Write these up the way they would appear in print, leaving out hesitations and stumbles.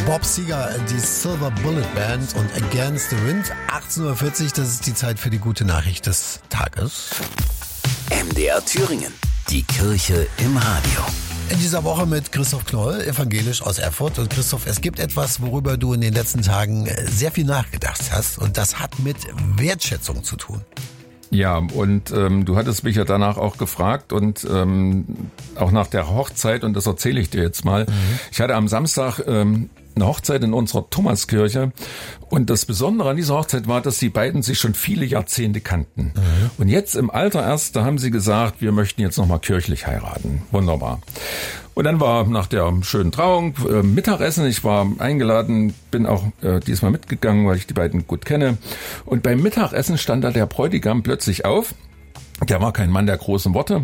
Bob Seger, die Silver Bullet Band und Against the Wind. 18.40 Uhr, das ist die Zeit für die gute Nachricht des Tages. MDR Thüringen, die Kirche im Radio. In dieser Woche mit Christoph Knoll, evangelisch aus Erfurt. Und Christoph, es gibt etwas, worüber du in den letzten Tagen sehr viel nachgedacht hast. Und das hat mit Wertschätzung zu tun. Ja, und du hattest mich ja danach auch gefragt und auch nach der Hochzeit, und das erzähle ich dir jetzt mal. Ich hatte am Samstag eine Hochzeit in unserer Thomaskirche, und das Besondere an dieser Hochzeit war, dass die beiden sich schon viele Jahrzehnte kannten. Und jetzt im Alter erst, da haben sie gesagt, wir möchten jetzt nochmal kirchlich heiraten. Wunderbar. Und dann war nach der schönen Trauung Mittagessen. Ich war eingeladen, bin auch diesmal mitgegangen, weil ich die beiden gut kenne. Und beim Mittagessen stand da der Bräutigam plötzlich auf. Der war kein Mann der großen Worte,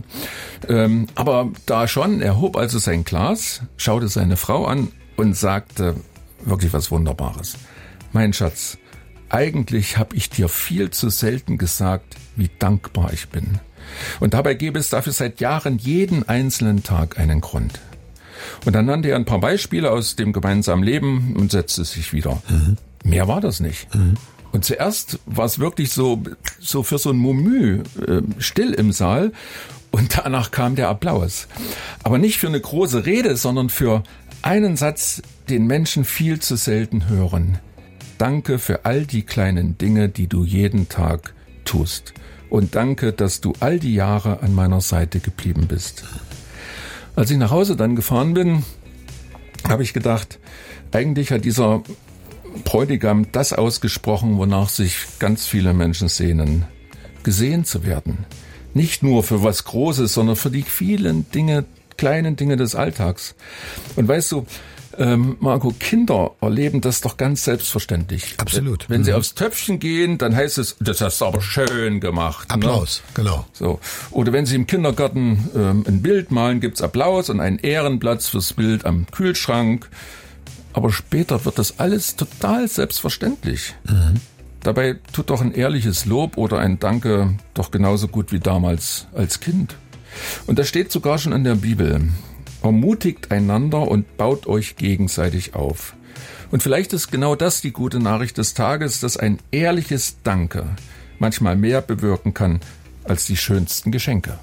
aber da schon, er hob also sein Glas, schaute seine Frau an und sagte wirklich was Wunderbares. Mein Schatz, eigentlich habe ich dir viel zu selten gesagt, wie dankbar ich bin. Und dabei gäbe es dafür seit Jahren jeden einzelnen Tag einen Grund. Und dann nannte er ein paar Beispiele aus dem gemeinsamen Leben und setzte sich wieder. Mehr war das nicht. Und zuerst war es wirklich so für so ein Mumü still im Saal, und danach kam der Applaus. Aber nicht für eine große Rede, sondern für einen Satz, den Menschen viel zu selten hören. Danke für all die kleinen Dinge, die du jeden Tag tust. Und danke, dass du all die Jahre an meiner Seite geblieben bist. Als ich nach Hause dann gefahren bin, habe ich gedacht, eigentlich hat dieser Bräutigam das ausgesprochen, wonach sich ganz viele Menschen sehnen. Gesehen zu werden. Nicht nur für was Großes, sondern für die vielen Dinge, kleinen Dinge des Alltags. Und weißt du, Marco, Kinder erleben das doch ganz selbstverständlich. Absolut. Wenn sie aufs Töpfchen gehen, dann heißt es, das hast du aber schön gemacht. Applaus, ne? Genau. So. Oder wenn sie im Kindergarten ein Bild malen, gibt's Applaus und einen Ehrenplatz fürs Bild am Kühlschrank. Aber später wird das alles total selbstverständlich. Dabei tut doch ein ehrliches Lob oder ein Danke doch genauso gut wie damals als Kind. Und das steht sogar schon in der Bibel. Ermutigt einander und baut euch gegenseitig auf. Und vielleicht ist genau das die gute Nachricht des Tages, dass ein ehrliches Danke manchmal mehr bewirken kann als die schönsten Geschenke.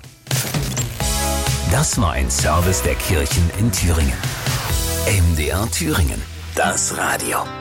Das war ein Service der Kirchen in Thüringen. MDR Thüringen, das Radio.